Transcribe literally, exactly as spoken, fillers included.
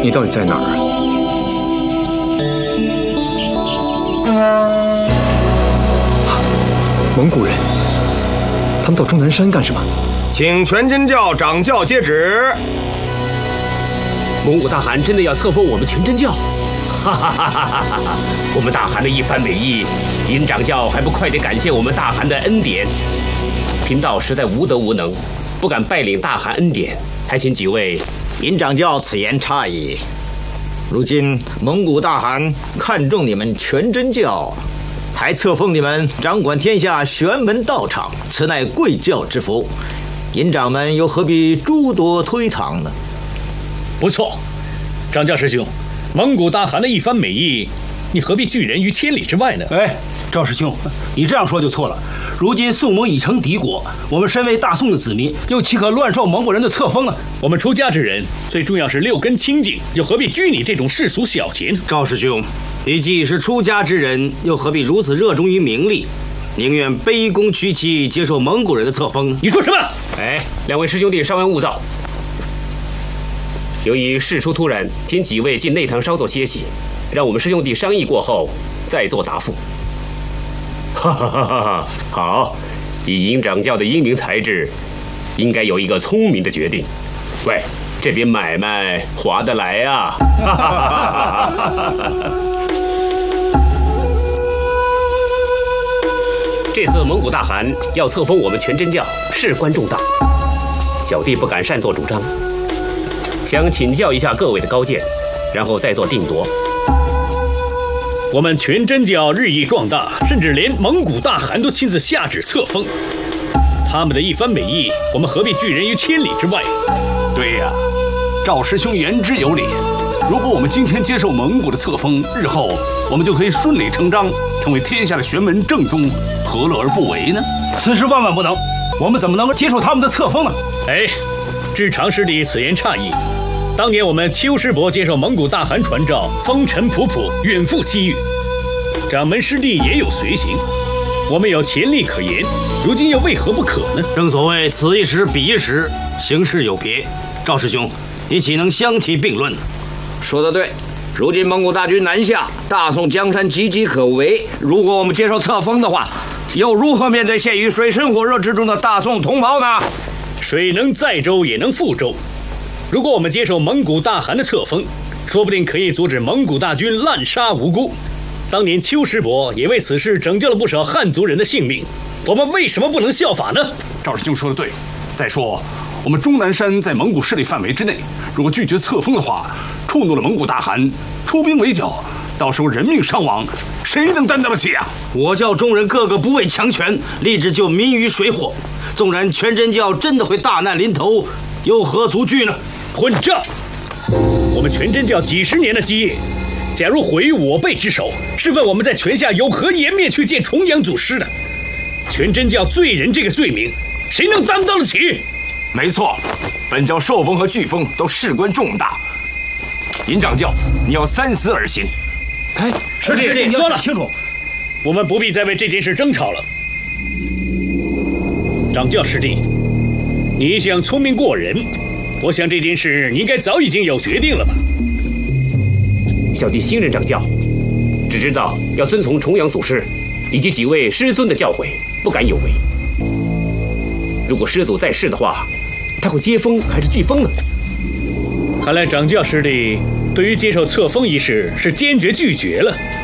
你到底在哪儿啊？蒙古人，他们到终南山干什么？ 请全真教掌教接旨。 蒙古大汗真的要册封我们全真教？哈哈哈哈哈哈！我们大汗的一番美意，尹掌教还不快点感谢我们大汗的恩典？贫道实在无德无能，不敢拜领大汗恩典，还请几位。 尹掌教此言差矣。如今蒙古大汗看重你们全真教，还册封你们掌管天下玄门道场，此乃贵教之福。尹掌们又何必诸多推搪呢？ 不错，掌教师兄，蒙古大汗的一番美意，你何必拒人于千里之外呢？ 哎，赵师兄，你这样说就错了。如今宋蒙已成敌国，我们身为大宋的子民，又岂可乱受蒙古人的册封呢？ 我们出家之人，最重要是六根清净，又何必拘你这种世俗小节呢？ 赵师兄，你既是出家之人，又何必如此热衷于名利？宁愿卑躬屈膝接受蒙古人的册封？ 你说什么？ 哎，两位师兄弟稍安勿躁。由于事出突然，请几位进内堂稍作歇息，让我们师兄弟商议过后再做答复。哈哈哈哈哈！好，以尹掌教的英明才智，应该有一个聪明的决定。喂，这边买卖划得来啊！哈哈哈哈哈！这次蒙古大汗要册封我们全真教，事关重大，小弟不敢擅作主张，想请教一下各位的高见，然后再做定夺。 我们全真教日益壮大，甚至连蒙古大汗都亲自下旨册封，他们的一番美意，我们何必拒人于千里之外？ 对呀，赵师兄言之有理。如果我们今天接受蒙古的册封，日后我们就可以顺理成章成为天下的玄门正宗，何乐而不为呢？ 此事万万不能，我们怎么能够接受他们的册封呢？ 哎，知常师弟此言差矣。当年我们丘师伯接受蒙古大汗传召，风尘仆仆，远赴西域，掌门师弟也有随行，我们有潜力可言，如今又为何不可呢？ 正所谓此一时彼一时，形势有别。赵师兄，你岂能相提并论？ 说得对，如今蒙古大军南下，大宋江山岌岌可危。如果我们接受册封的话，又如何面对陷于水深火热之中的大宋同胞呢？ 水能载舟，也能覆舟。如果我们接受蒙古大汗的册封，说不定可以阻止蒙古大军滥杀无辜。当年丘师伯也为此事拯救了不少汉族人的性命，我们为什么不能效法呢？ 赵师兄说的对。再说，我们终南山在蒙古势力范围之内，如果拒绝册封的话，触怒了蒙古大汗，出兵围剿，到时候人命伤亡，谁能担当得起啊？ 我教众人个个不畏强权，立志救民于水火。纵然全真教真的会大难临头，又何足惧呢？ 混账！我们全真教几十年的基业，假如毁于我辈之手，试问我们在泉下有何颜面去见重阳祖师呢？全真教罪人这个罪名，谁能担当得起？ 没错，本教受封和拒封都事关重大。尹掌教，你要三思而行。 哎，师弟，你说了清楚，我们不必再为这件事争吵了。掌教师弟，你一向聪明过人，我想这件事你应该早已经有决定了吧？ 小弟新任掌教，只知道要遵从重阳祖师以及几位师尊的教诲，不敢有违。如果师祖在世的话，他会接封还是拒封呢？ 看来掌教师弟对于接受册封一事是坚决拒绝了。